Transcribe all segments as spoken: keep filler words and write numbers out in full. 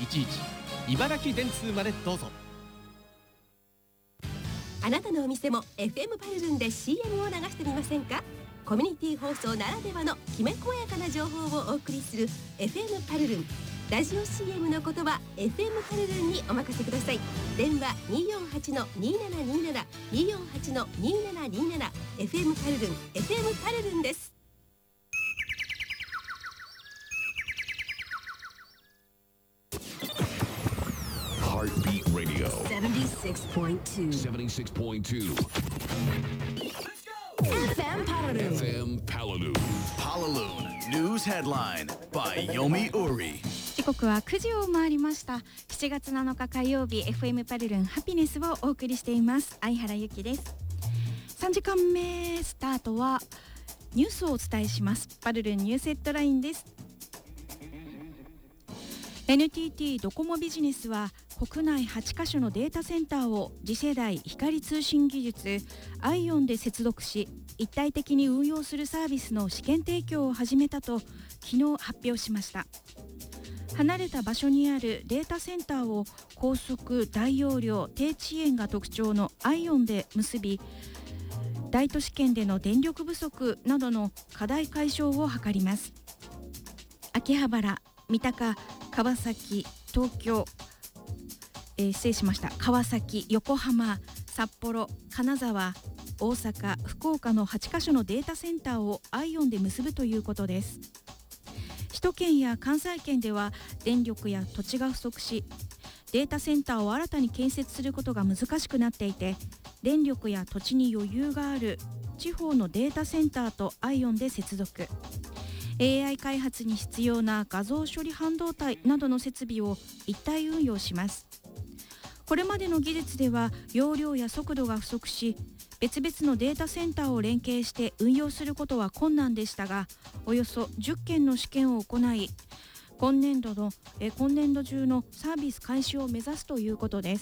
いちいち茨城電通までどうぞ。 あなたのお店も エフエム パルルンで シーエム を流してみませんか。コミュニティ放送ならではのきめ細やかな情報をお送りする エフエム パルルン。ラジオ シーエム の言葉 エフエム パルルンにお任せください。電話 にーよんはちのにーななにーなな にーよんはちのにーななにーなな エフエム パルルン エフエム パルルンです。 Heartbeat Radio セブンティーシックスポイントツーセブンティーシックスポイントツーエフエム パルルンエフエム Palalu Palalu News Headline by Yomi Uri。 時刻はくじを回りました。しちがつなのか火曜日、 エフエム パルルンハピネスをお送りしています相原由紀です。さんじかんめスタートはニュースをお伝えします。パルルンニュースヘッドラインです。 エヌティーティー ドコモビジネスは国内はちカ所のデータセンターを次世代光通信技術アイオンで接続し一体的に運用するサービスの試験提供を始めたと昨日発表しました。離れた場所にあるデータセンターを高速大容量低遅延が特徴のアイオンで結び、大都市圏での電力不足などの課題解消を図ります。秋葉原、三鷹、川崎、東京、えー、失礼しました川崎、横浜、札幌、金沢、大阪、福岡のはちカ所のデータセンターをアイオンで結ぶということです。首都圏や関西圏では電力や土地が不足し、データセンターを新たに建設することが難しくなっていて、電力や土地に余裕がある地方のデータセンターとアイオンで接続、 エーアイ 開発に必要な画像処理半導体などの設備を一体運用します。これまでの技術では容量や速度が不足し、別々のデータセンターを連携して運用することは困難でしたが、およそじゅっけんの試験を行い、今年度のえ今年度中のサービス開始を目指すということです。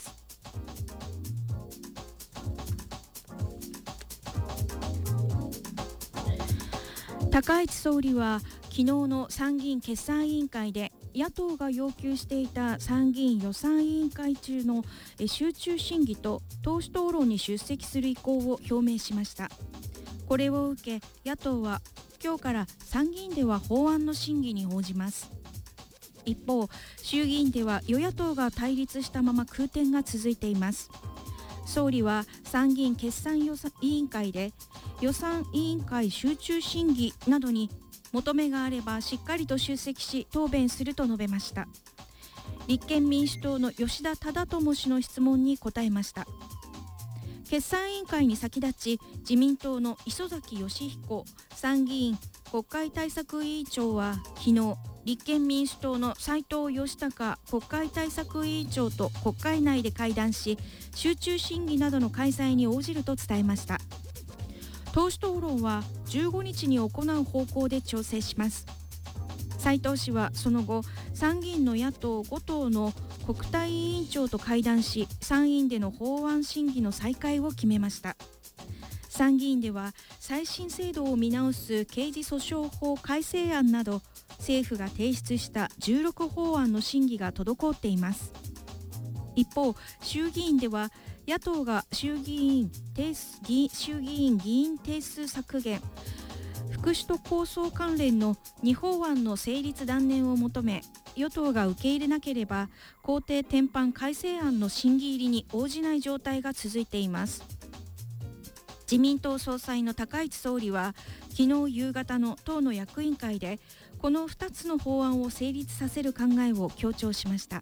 高市総理は昨日の参議院決算委員会で野党が要求していた参議院予算委員会中の集中審議と党首討論に出席する意向を表明しました。これを受け野党は今日から参議院では法案の審議に応じます。一方、衆議院では与野党が対立したまま空転が続いています。総理は参議院決算予算委員会で予算委員会集中審議などに求めがあればしっかりと出席し答弁すると述べました。立憲民主党の吉田忠智氏の質問に答えました。決算委員会に先立ち、自民党の磯崎仁彦参議院国会対策委員長は昨日、立憲民主党の斉藤義孝国会対策委員長と国会内で会談し、集中審議などの開催に応じると伝えました。党首討論はじゅうごにちに行う方向で調整します。斉藤氏はその後、参議院の野党ご党の国対委員長と会談し、参院での法案審議の再開を決めました。参議院では再審制度を見直す刑事訴訟法改正案など政府が提出したじゅうろく法案の審議が滞っています。一方、衆議院では野党が衆議院定数議衆議院議員定数削減、副首都構想関連のに法案の成立断念を求め、与党が受け入れなければ公邸転換改正案の審議入りに応じない状態が続いています。自民党総裁の高市総理は昨日夕方の党の役員会でこのふたつの法案を成立させる考えを強調しました。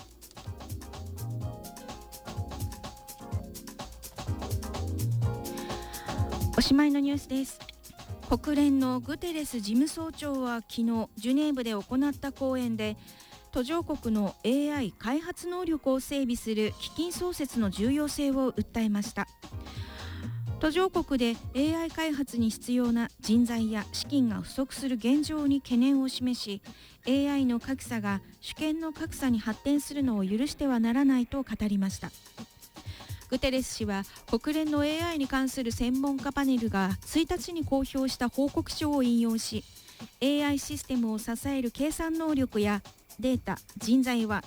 おしまいのニュースです。国連のグテレス事務総長は昨日ジュネーブで行った講演で、途上国の エーアイ 開発能力を整備する基金創設の重要性を訴えました。途上国で エーアイ 開発に必要な人材や資金が不足する現状に懸念を示し、 エーアイ の格差が主権の格差に発展するのを許してはならないと語りました。グテレス氏は国連の エーアイ に関する専門家パネルがついたちに公表した報告書を引用し、 エーアイ システムを支える計算能力やデータ、人材は